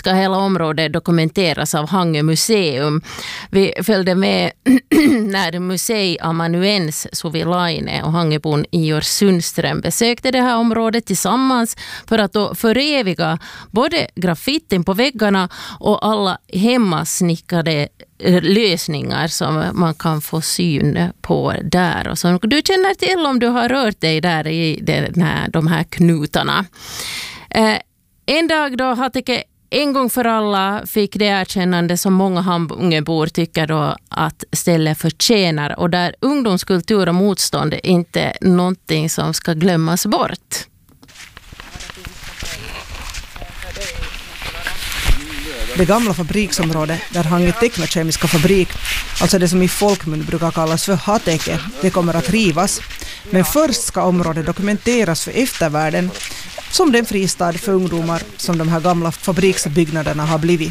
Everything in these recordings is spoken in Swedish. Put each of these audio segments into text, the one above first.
ska hela området dokumenteras av Hangö museum. Vi följde med när museiamanuens Sovilaine och Hangöbon Ior Sundström besökte det här området tillsammans för att då föreviga både graffitin på väggarna och alla hemmasnickade lösningar som man kan få syn på där och som du känner till om du har rört dig där i de här knutarna. En dag då Hateke en gång för alla fick det erkännande som många Hangöbor tycker då att stället förtjänar och där ungdomskultur och motstånd är inte någonting som ska glömmas bort. Det gamla fabriksområdet där Hangö Teknokemiska fabrik, alltså det som i folkmun brukar kallas för Hateke, det kommer att rivas. Men först ska området dokumenteras för eftervärlden som den fristad för ungdomar som de här gamla fabriksbyggnaderna har blivit.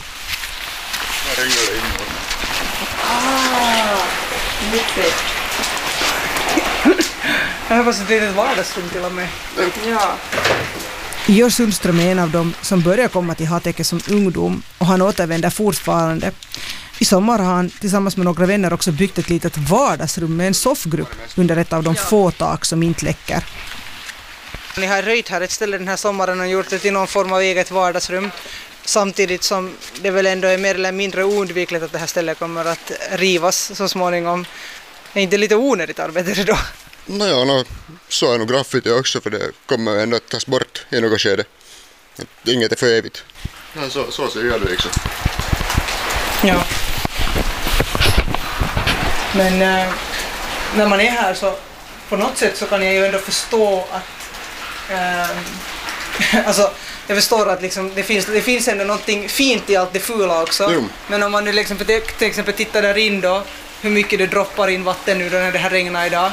Jag hoppas att det är ett vardagsrum till och med. Ja. Ior Sundström är en av dem som börjar komma till Hateke som ungdom och han återvänder fortfarande. I sommar har han tillsammans med några vänner också byggt ett litet vardagsrum med en soffgrupp under ett av de få tak som inte läcker. Ni har röjt här ett ställe den här sommaren och gjort det till någon form av eget vardagsrum. Samtidigt som det väl ändå är mer eller mindre oundvikligt att det här stället kommer att rivas så småningom. Är inte lite onödigt arbete då? Nåja, så är nog graffiti också för det kommer ändå att tas bort i något skede. Inget är för evigt. Ja, så ser jag det liksom. Ja. Men när man är här så på något sätt så kan jag ju ändå förstå att alltså jag förstår att liksom, det finns ändå någonting fint i allt det fula också. Jo. Men om man nu liksom, till exempel tittar där in då, hur mycket det droppar in vatten nu då när det här regnar idag.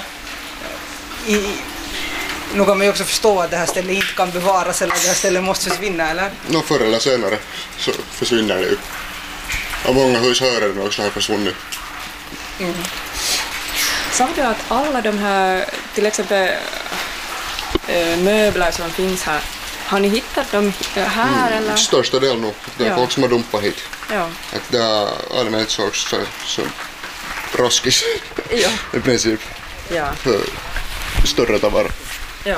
Nu kan man ju också förstå att det här stället inte kan bevaras eller att det här stället måste försvinna, eller? Förr eller senare så försvinner det ju. Och många hushållare också har försvunnit. Mm. Sa du att alla de här, till exempel möbler som finns här, har ni hittat dem här eller? Största del nog. Det är folk som har dumpat hit. Ja. Att det har använts också som roskis i princip. Ja. För större tavara. Ja.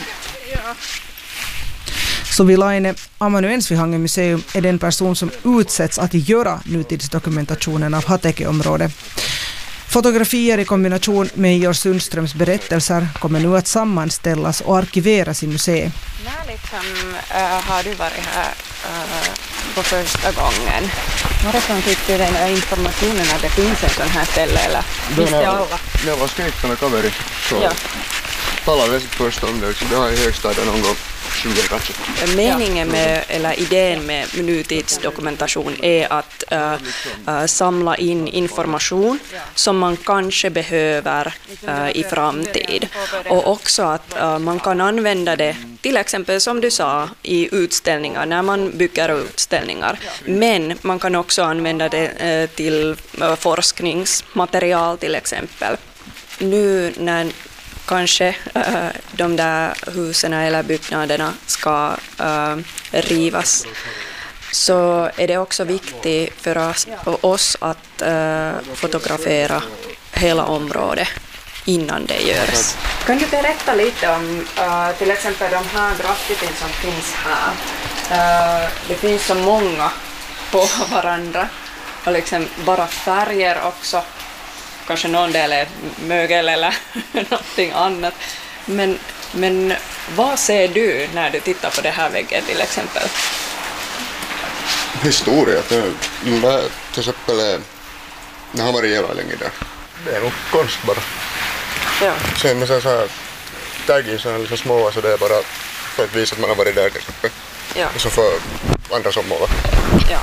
Sovilaine, amanuens vid Hangö museum, är den person som utsätts att göra nutidsdokumentationen av Hateke-området. Fotografier i kombination med Ior Sundströms berättelser kommer nu att sammanställas och arkiveras i museet. När liksom, har du varit här på första gången? Varifrån fick du den här informationen att det finns en sån här ställe eller visste alla? Det var skrivit kaveri. Så talade först om det. Det har i högstadiet någon gång 20 kanske. Meningen med, eller idén med nutidsdokumentation är att samla in information som man kanske behöver i framtid. Och också att man kan använda det till exempel som du sa i utställningar när man bygger utställningar. Men man kan också använda det till forskningsmaterial till exempel. Nu när kanske de där husen eller byggnaderna ska rivas så är det också viktigt för oss att fotografera hela området innan det görs. Kan du berätta lite om till exempel de här graffitin som finns här? Det finns så många på varandra och liksom bara färger också. Kanske någon del är mögel eller någonting annat. Men vad ser du när du tittar på det här väggen till exempel? Historia. Till exempel det har varit jävla länge där. Det är nog konst bara. Ja. Sen med så här tagging så är liksom små så det är bara för att visa att man har varit där till exempel. Ja. Och så för andra som målar. Ja.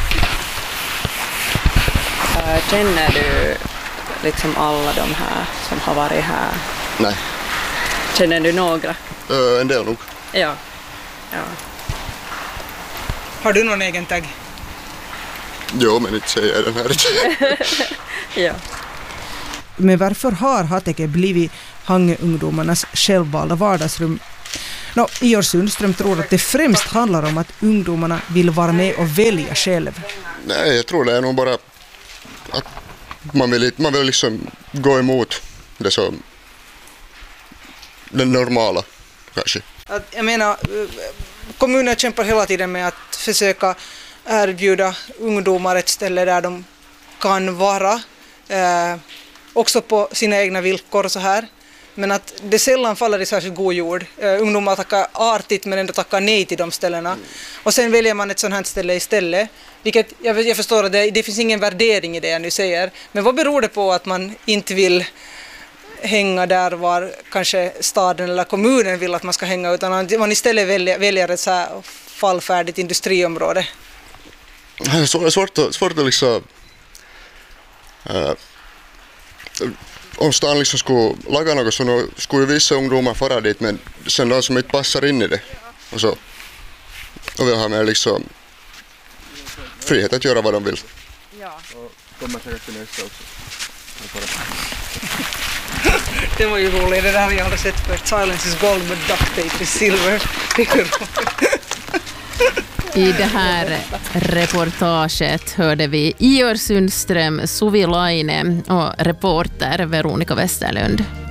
Känner du liksom alla de här som har varit här? Nej. Känner du några? En del nog. Ja. Har du någon egen tagg? Jo, men inte säger jag den här. Ja. Men varför har Hateke blivit Hangö-ungdomarnas självvalda vardagsrum? Ior Sundström tror att det främst handlar om att ungdomarna vill vara med och välja själv. Nej, jag tror det är nog bara att man vill liksom gå emot det som den normala kanske. Jag menar, kommunen kämpar hela tiden med att försöka erbjuda ungdomar ett ställe där de kan vara, också på sina egna villkor och så här. Men att det sällan faller i särskilt god jord. Ungdomar tackar artigt men ändå tackar nej till de ställena. Och sen väljer man ett sånt här ställe istället. Vilket jag förstår att det finns ingen värdering i det jag nu säger. Men vad beror det på att man inte vill hänga där var kanske staden eller kommunen vill att man ska hänga, utan att man istället väljer ett så här fallfärdigt industriområde? Det är svårt att liksom... om stan liksom skulle laga något så skulle vissa ungdomar fara dit, men sen de som inte passar in i det och vill ha med liksom frihet att göra vad de vill. Ja. Och kommer säkert till nästa också. Det var ju roligt, det där har jag aldrig sett för. Silence is gold but duct tape is silver. I det här reportaget hörde vi Ior Sundström, Suvi Laine och reporter Veronica Westerlund.